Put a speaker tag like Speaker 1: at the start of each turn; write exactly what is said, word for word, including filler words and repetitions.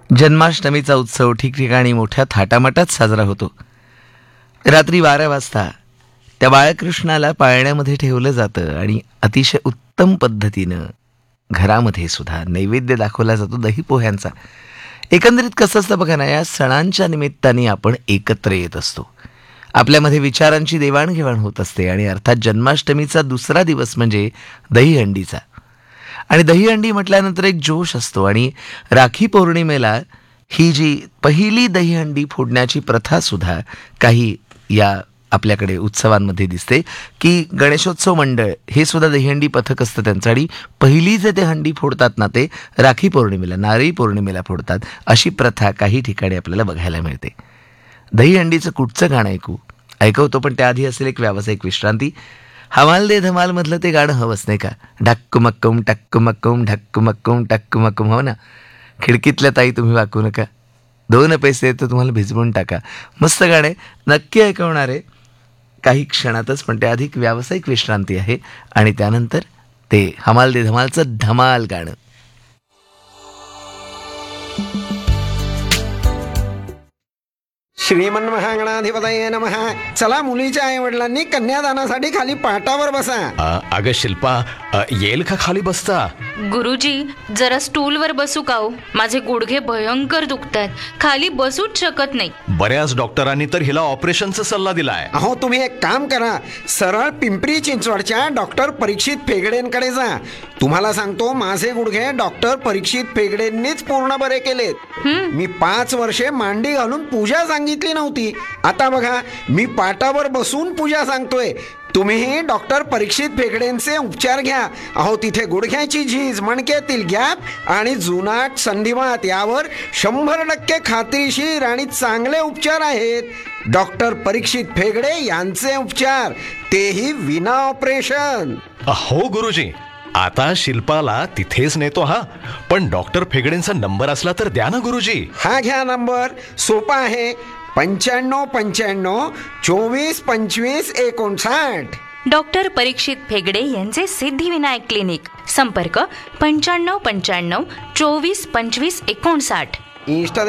Speaker 1: जन्माष्टमीचा उत्सव ठिकठिकाणी मोठ्या थाटामाटात साजरा होतो. रात्री बारा वाजता त्या बाळकृष्णाला पाळण्यामध्ये ठेवलं जातं आणि अतिशय उत्तम पद्धतीनं घरामध्ये सुद्धा नैवेद्य दाखवला जातो दही पोह्यांचा. एकंदरीत कसं असतं बघा ना, या सणांच्या निमित्ताने आपण एकत्र येत असतो, आपल्यामध्ये विचारांची देवाणघेवाण होत असते आणि अर्थात जन्माष्टमीचा दुसरा दिवस म्हणजे दहीहंडीचा. आणि दहीहंडी म्हटल्यानंतर एक जोश असतो आणि राखी पौर्णिमेला ही जी पहिली दहीहंडी फोडण्याची प्रथा सुद्धा काही या आपल्याकडे उत्सवांमध्ये दिसते की गणेशोत्सव मंडळ हे सुद्धा दहीहंडी पथक असतं त्यांचं आणि पहिली जे ते हंडी फोडतात ना ते राखी पौर्णिमेला नारळी पौर्णिमेला फोडतात. अशी प्रथा काही ठिकाणी आपल्याला बघायला मिळते. दहीहंडीचं कुठचं गाणं ऐकू ऐकवतो पण त्याआधी असेल एक व्यावसायिक विश्रांती. हमाल दे धमाल मधलं ते गाणं हवंच नाही का, ढक्क मक्कम टक्क मक्कम ढक्क मक्कम टक्क मक्कम, हो ना. खिडकीतल्या ताई तुम्ही वाकू नका, दोन पैसे तर तुम्हाला भिजवून टाका. मस्त गाणे नक्की ऐकवणार आहे काही क्षणातच, पण त्या अधिक व्यावसायिक विश्रांती आहे आणि त्यानंतर ते हमाल दे धमालचं धमाल गाणं.
Speaker 2: श्रीमन महागणाधिपतये नमः. चला, मुलीच्या आई वडिलांनी कन्यादानासाठी खाली पाटावर बसा.
Speaker 3: अ, अगं शिल्पा, अ, येईल का खाली बसता?
Speaker 4: गुरुजी, जरा स्टूलवर बसू का हो? माझे गुडघे भयंकर दुखतात, खाली बसूच शकत नाही.
Speaker 3: बऱ्याच डॉक्टरांनी तर हिला ऑपरेशनचा सल्ला दिलाय.
Speaker 2: अहो, तुम्ही एक काम करा, सरळ पिंपरी चिंचवडच्या डॉक्टर परीक्षित फेगडेंकडे जा. तुम्हाला सांगतो, माझे गुडघे डॉक्टर परीक्षित फेगडेंनीच पूर्ण बरे केलेत. मी पाच वर्षे मांडी घालून पूजा सांगितली नव्हती, आता बघा मी पाटावर बसून पूजा सांगतोय. तुम्हीही डॉक्टर परीक्षित फेगडेंचे उपचार घ्या. अहो, तिथे गुडघ्याची झीज, मणक्यातील गॅप आणि जुनाट संधिवात यावर शंभर टक्के खात्रीशीर आणि चांगले उपचार आहेत. डॉक्टर परीक्षित फेगडे यांचे उपचार, तेही विना ऑपरेशन.
Speaker 3: हो गुरुजी, आता शिल्पाला तिथेच नेतो. हा, पण डॉक्टर फेगडेंचा नंबर असला तर द्या ना गुरुजी.
Speaker 2: हा घ्या नंबर, सोपा आहे, पंच्याण्णव पंच्याण्णव चोवीस पंचवीस एकोणसाठ.
Speaker 4: डॉक्टर परीक्षित फेगडे यांचे सिद्धिविनायक क्लिनिक. संपर्क पंच्याण्णव पंच्याण्णव चोवीस पंचवीस एकोणसाठ.
Speaker 2: इष्ट